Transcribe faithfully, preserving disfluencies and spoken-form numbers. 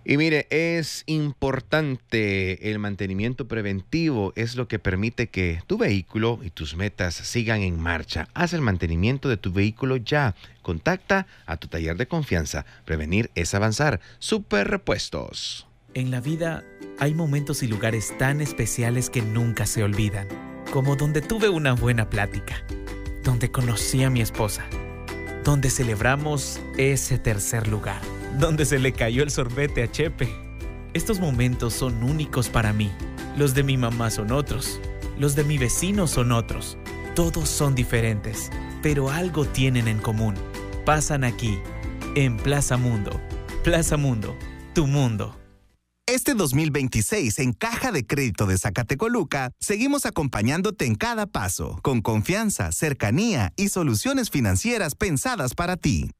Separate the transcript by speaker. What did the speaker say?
Speaker 1: Y mire, es importante el mantenimiento preventivo, es lo que permite que tu vehículo y tus metas sigan en marcha. Haz el mantenimiento de tu vehículo ya. Contacta a tu taller de confianza. Prevenir es avanzar. Super Repuestos.
Speaker 2: En la vida hay momentos y lugares tan especiales que nunca se olvidan, como donde tuve una buena plática, donde conocí a mi esposa, donde celebramos ese tercer lugar, donde se le cayó el sorbete a Chepe. Estos momentos son únicos para mí. Los de mi mamá son otros. Los de mi vecino son otros. Todos son diferentes, pero algo tienen en común. Pasan aquí, en Plaza Mundo. Plaza Mundo, tu mundo.
Speaker 3: Este dos mil veintiséis, en Caja de Crédito de Zacatecoluca, seguimos acompañándote en cada paso, con confianza, cercanía y soluciones financieras pensadas para ti.